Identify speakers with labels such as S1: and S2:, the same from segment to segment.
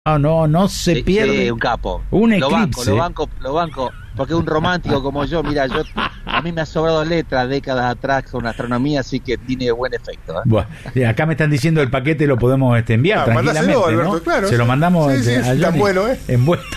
S1: No se pierde.
S2: Sí, un capo.
S1: Un
S2: Lo
S1: eclipse.
S2: banco, porque un romántico como yo, mira, a mí me ha sobrado letras décadas atrás con astronomía, así que tiene buen efecto.
S1: Bueno, acá me están diciendo el paquete lo podemos enviar tranquilamente,
S3: mándaselo, Alberto,
S1: ¿no?
S3: claro,
S1: Se lo mandamos
S3: sí,
S1: a
S3: tan
S1: Johnny,
S3: bueno,
S1: envuelto.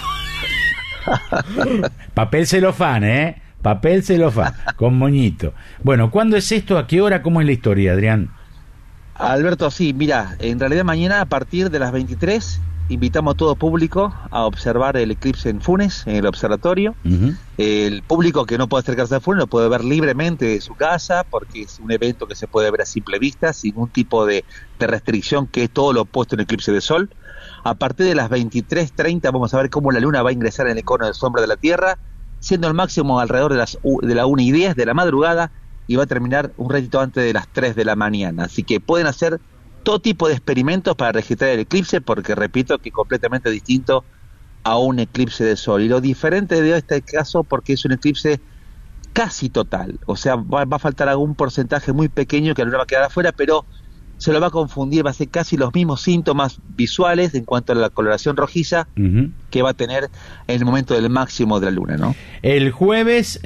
S1: Papel celofán, papel celofán, con moñito. Bueno, ¿cuándo es esto? ¿A qué hora? ¿Cómo es la historia, Adrián?
S2: Alberto, sí, mira, en realidad mañana a partir de las 23 invitamos a todo público a observar el eclipse en Funes, en el observatorio.
S1: Uh-huh.
S2: El público que no puede acercarse a Funes lo puede ver libremente de su casa, porque es un evento que se puede ver a simple vista, sin ningún tipo de restricción, que es todo lo opuesto a un eclipse de sol. A partir de las 23:30 vamos a ver cómo la luna va a ingresar en el cono de sombra de la Tierra, siendo el máximo alrededor de la 1:10 de la madrugada, y va a terminar un ratito antes de las 3 de la mañana. Así que pueden hacer todo tipo de experimentos para registrar el eclipse, porque repito que es completamente distinto a un eclipse de sol. Y lo diferente de este caso, porque es un eclipse casi total, o sea, va a faltar algún porcentaje muy pequeño que la luna va a quedar afuera, pero se lo va a confundir, va a ser casi los mismos síntomas visuales en cuanto a la coloración rojiza uh-huh. que va a tener en el momento del máximo de la luna, ¿no?
S1: El jueves,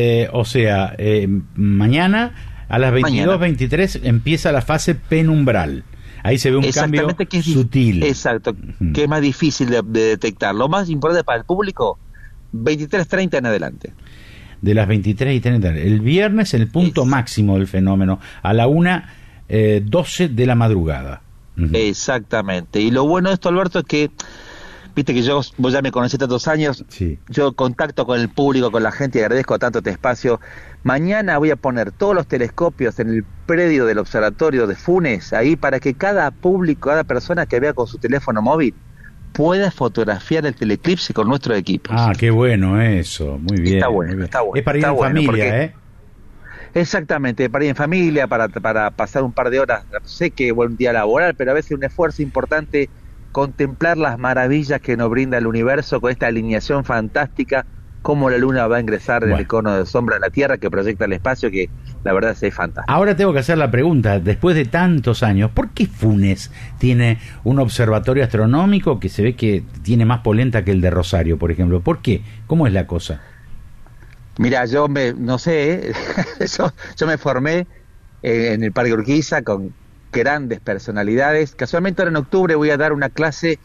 S1: mañana a las 22:23 empieza la fase penumbral. Ahí se ve un cambio sutil.
S2: Exacto, uh-huh. que es más difícil de detectar. Lo más importante para el público, 23:30 en adelante.
S1: De las 23:30. El viernes el punto máximo del fenómeno, a la 1:12 de la madrugada. Uh-huh.
S2: Exactamente. Y lo bueno de esto, Alberto, es que viste que vos ya me conocés tantos años,
S1: sí.
S2: Yo contacto con el público, con la gente, y agradezco tanto este espacio. Mañana voy a poner todos los telescopios en el predio del observatorio de Funes, ahí, para que cada público, cada persona que vea con su teléfono móvil pueda fotografiar el teleclipse con nuestros equipos.
S1: Ah, qué bueno eso, muy bien.
S2: Está bueno,
S1: muy bien.
S2: Está bueno.
S1: Es para ir en familia,
S2: porque, exactamente, para ir en familia, para pasar un par de horas, sé que buen día laboral, pero a veces un esfuerzo importante contemplar las maravillas que nos brinda el universo con esta alineación fantástica, cómo la luna va a ingresar en el cono de sombra de la Tierra que proyecta el espacio, que la verdad es fantástico.
S1: Ahora tengo que hacer la pregunta, después de tantos años, ¿por qué Funes tiene un observatorio astronómico que se ve que tiene más polenta que el de Rosario, por ejemplo? ¿Por qué? ¿Cómo es la cosa?
S2: Mira, yo no sé, yo me formé en el Parque Urquiza con grandes personalidades. Casualmente ahora en octubre voy a dar una clase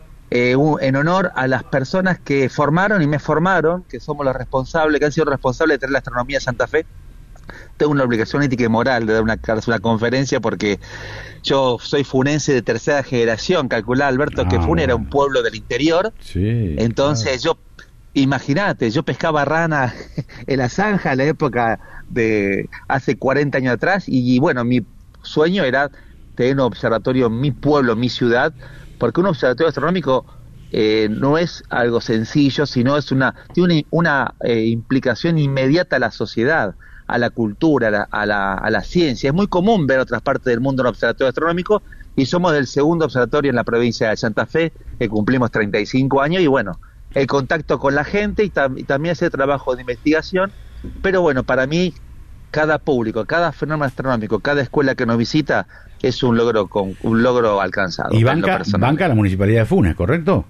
S2: en honor a las personas que formaron y me formaron, que somos los responsables, que han sido responsables de traer la astronomía a Santa Fe. Tengo una obligación ética y moral de dar una conferencia, porque yo soy funense de tercera generación. Calculá, Alberto, que Funes era un pueblo del interior.
S1: Sí,
S2: entonces
S1: claro.
S2: Imagínate, yo pescaba rana en la zanja en la época de hace 40 años atrás, y bueno, mi sueño era tener un observatorio en mi pueblo, en mi ciudad, porque un observatorio astronómico no es algo sencillo, sino tiene una implicación inmediata a la sociedad, a la cultura, a la ciencia. Es muy común ver en otras partes del mundo un observatorio astronómico, y somos el segundo observatorio en la provincia de Santa Fe, que cumplimos 35 años, y bueno, el contacto con la gente y también ese trabajo de investigación. Pero bueno, para mí, cada público, cada fenómeno astronómico, cada escuela que nos visita es un logro alcanzado.
S1: Y banca la Municipalidad de Funes, ¿correcto?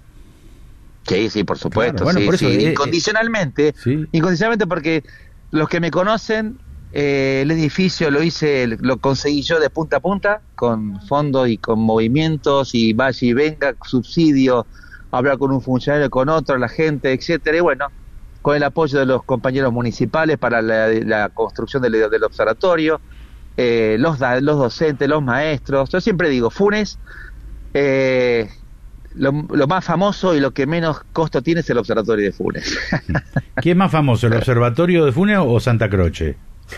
S2: Sí, por supuesto.
S1: Claro, bueno, por eso,
S2: incondicionalmente, incondicionalmente, porque los que me conocen, el edificio lo conseguí yo de punta a punta, con fondos y con movimientos y vaya y venga, subsidio, hablar con un funcionario, con otro, la gente, etcétera, y bueno, con el apoyo de los compañeros municipales para la construcción del observatorio, los docentes, los maestros. Yo siempre digo, Funes, lo más famoso y lo que menos costo tiene es el observatorio de Funes.
S1: ¿Qué es más famoso, el observatorio de Funes o Santa Croce?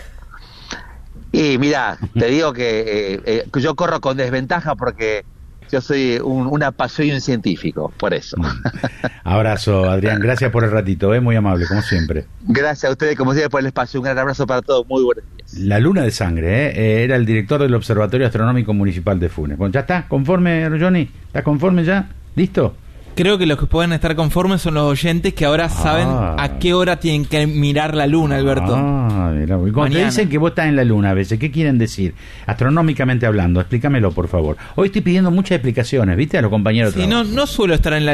S2: Y mira, te digo que yo corro con desventaja, porque yo soy un apasionado y un científico, por eso.
S1: Abrazo, Adrián, gracias por el ratito, muy amable, como siempre.
S2: Gracias a ustedes, como siempre, por el espacio. Un gran abrazo para todos, muy buenos días.
S1: La luna de sangre, era el director del Observatorio Astronómico Municipal de Funes. Bueno, ¿ya está conforme, Johnny? ¿Estás conforme ya? ¿Listo?
S3: Creo que los que pueden estar conformes son los oyentes que ahora saben a qué hora tienen que mirar la luna, Alberto.
S1: Mira, cuando te dicen que vos estás en la luna a veces, ¿qué quieren decir? Astronómicamente hablando, explícamelo, por favor. Hoy estoy pidiendo muchas explicaciones, ¿viste? A los compañeros.
S3: Sí, no suelo estar en la